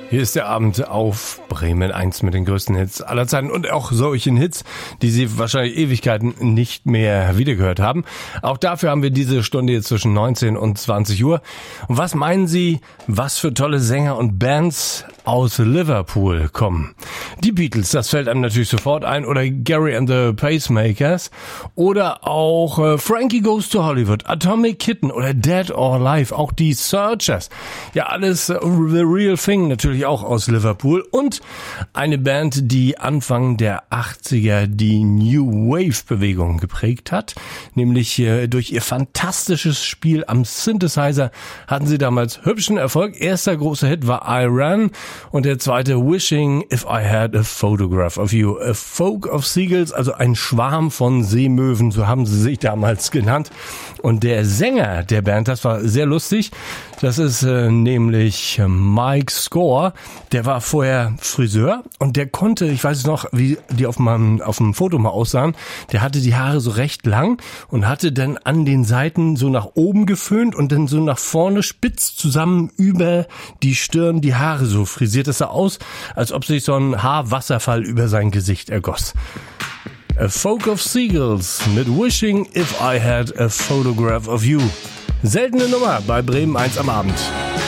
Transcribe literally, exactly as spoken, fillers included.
Hier ist der Abend auf Bremen eins mit den größten Hits aller Zeiten und auch solchen Hits, die Sie wahrscheinlich Ewigkeiten nicht mehr wiedergehört haben. Auch dafür haben wir diese Stunde jetzt zwischen neunzehn und zwanzig Uhr. Und was meinen Sie, was für tolle Sänger und Bands aus Liverpool kommen? Die Beatles, das fällt einem natürlich sofort ein, oder Gary and the Pacemakers oder auch äh, Frankie Goes to Hollywood, Atomic Kitten oder Dead or Alive, auch die Searchers. Ja, alles äh, The Real Thing natürlich auch aus Liverpool und eine Band, die Anfang der achtziger die New Wave Bewegung geprägt hat, nämlich äh, durch ihr fantastisches Spiel am Synthesizer hatten sie damals hübschen Erfolg. Erster großer Hit war I Ran und der zweite Wishing If I Had a Photograph of You. A Folk of Seagulls, also ein Schwarm von Seemöwen, so haben sie sich damals genannt. Und der Sänger der Band, das war sehr lustig, das ist äh, nämlich Mike Score. Der war vorher Friseur und der konnte, ich weiß es noch, wie die auf meinem auf dem Foto mal aussahen, der hatte die Haare so recht lang und hatte dann an den Seiten so nach oben geföhnt und dann so nach vorne spitz zusammen über die Stirn die Haare so frisiert. Das sah aus, als ob sich so ein Haarwasserfall über sein Gesicht ergoss. A Folk of Seagulls mit Wishing If I Had a Photograph of You. Seltene Nummer bei Bremen eins am Abend.